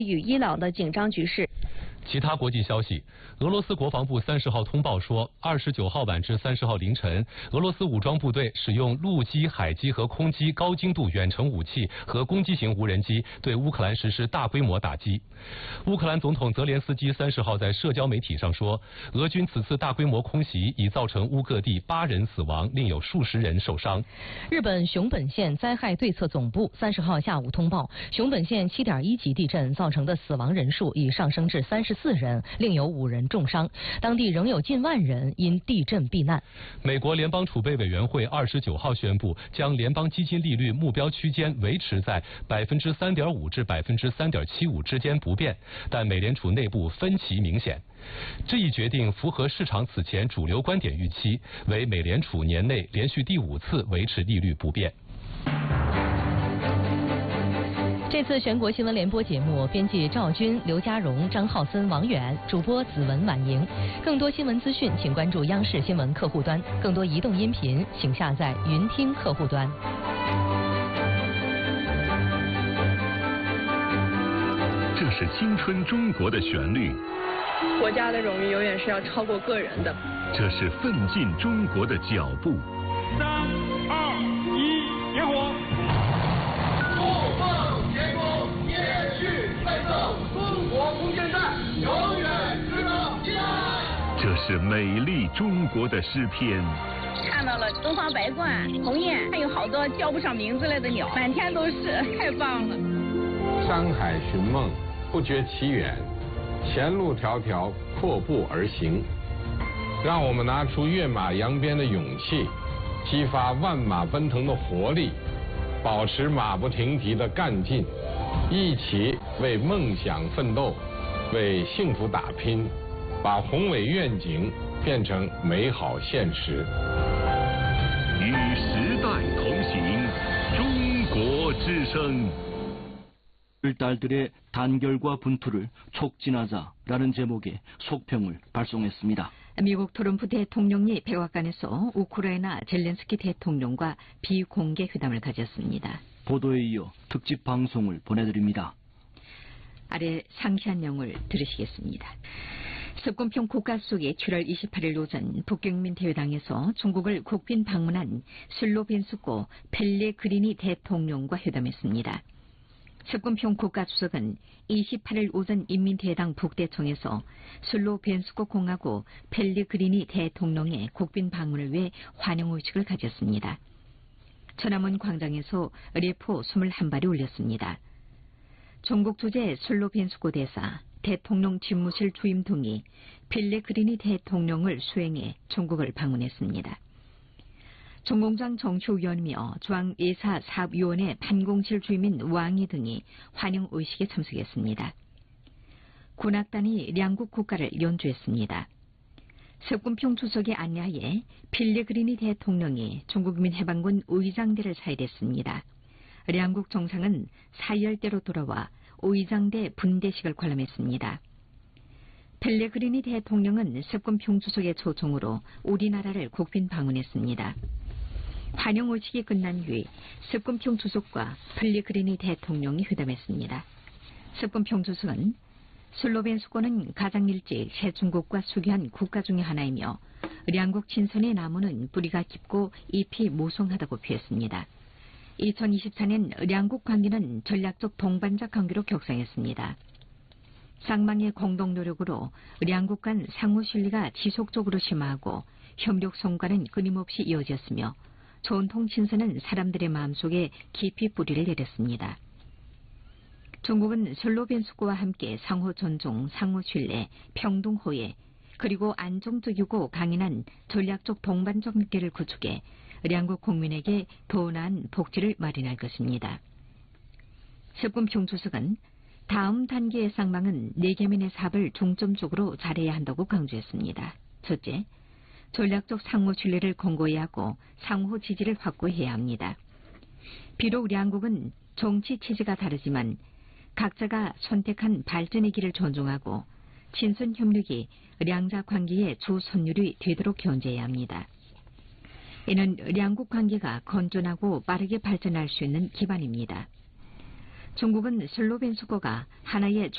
与伊朗的紧张局势。 其他国际消息，俄罗斯国防部30号通报说，29号晚至30号凌晨，俄罗斯武装部队使用陆基、海基和空基高精度远程武器和攻击型无人机对乌克兰实施大规模打击。乌克兰总统泽连斯基30号在社交媒体上说，俄军此次大规模空袭已造成乌各地8人死亡，另有数十人受伤。 日本熊本县灾害对策总部30号下午通报，熊本县7.1级地震造成的死亡人数已上升至34人，另有5人重伤，当地仍有近万人因地震避难。 美国联邦储备委员会29号宣布，将联邦基金利率目标区间维持在3.5%至3.75%之间不变，但美联储内部分歧明显。这一决定符合市场此前主流观点预期，为美联储年内连续第5次维持利率不变。 这次全国新闻联播节目，编辑赵军、刘家荣、张浩森、王远，主播子文、婉莹。更多新闻资讯，请关注央视新闻客户端；更多移动音频，请下载云听客户端。 这是青春中国的旋律， 国家的荣誉永远是要超过个人的。 这是奋进中国的脚步。 3、2、1，点火！ 不放前功，接续奋斗，中国空间站永远值得期待。 这是美丽中国的诗篇。 看到了东方白鹳、鸿雁，还有好多叫不上名字来的鸟，满天都是，太棒了。 山海寻梦，不觉其远，前路迢迢，阔步而行。让我们拿出跃马扬鞭的勇气，激发万马奔腾的活力，保持马不停蹄的干劲，一起为梦想奋斗，为幸福打拼，把宏伟愿景变成美好现实。 与时代同行，中国之声。 딸들의 단결과 분투를 촉진하자라는 제목의 속평을 발송했습니다. 미국 트럼프 대통령이 백악관에서 우크라이나 젤렌스키 대통령과 비공개 회담을 가졌습니다. 보도에 이어 특집 방송을 보내드립니다. 아래 상세한 내용을 들으시겠습니다. 습권평 국가 속에 7월 28일 오전 북경민 대회당에서 중국을 국빈 방문한 슬로벤스코 펠레그리니 대통령과 회담했습니다. 습권평 국가주석은 28일 오전 인민대회당 북대청에서 슬로벤스코 공화국 펠레그리니 대통령의 국빈 방문을 위해 환영의식을 가졌습니다. 천안문 광장에서 레포 21발이 울렸습니다. 중국 주재 슬로벤스코 대사, 대통령 집무실 주임 등이 펠레그리니 대통령을 수행해 중국을 방문했습니다. 정공장 정치위원이며 중앙예사사업위원회 판공실 주임인 왕이 등이 환영 의식에 참석했습니다. 군악단이 양국 국가를 연주했습니다. 습권평 주석의 안내하에 펠레그리니 대통령이 중국민 해방군 의장대를 사일했습니다. 양국 정상은 사열대로 돌아와 의장대 분대식을 관람했습니다. 펠레그리니 대통령은 습권평 주석의 초청으로 우리나라를 국빈 방문했습니다. 환영 의식이 끝난 후에 습권평 주석과 펠레그리니 대통령이 회담했습니다. 습권평 주석은 슬로벤스코는 가장 일찍 새중국과 수교한 국가 중의 하나이며 양국 친선의 나무는 뿌리가 깊고 잎이 무성하다고 표했습니다. 2024년 양국 관계는 전략적 동반자 관계로 격상했습니다. 쌍방의 공동 노력으로 양국 간 상호 신뢰가 지속적으로 심화하고 협력 성과는 끊임없이 이어졌으며 전통 친선은 사람들의 마음속에 깊이 뿌리를 내렸습니다. 중국은 슬로벤스코와 함께 상호 존중, 상호 신뢰, 평등 호혜, 그리고 안정적이고 강인한 전략적 동반적 관계를 구축해 양국 국민에게 더 나은 복지를 마련할 것입니다. 습권평 주석은 다음 단계의 쌍방은 4개면의 사업을 중점적으로 잘해야 한다고 강조했습니다. 첫째, 전략적 상호 신뢰를 공고히 하고 상호 지지를 확고해야 합니다. 비록 양국은 정치 체제가 다르지만 각자가 선택한 발전의 길을 존중하고 친선 협력이 양자 관계의 주 선율이 되도록 견제해야 합니다. 이는 양국 관계가 건전하고 빠르게 발전할 수 있는 기반입니다. 중국은 슬로벤스코가 하나의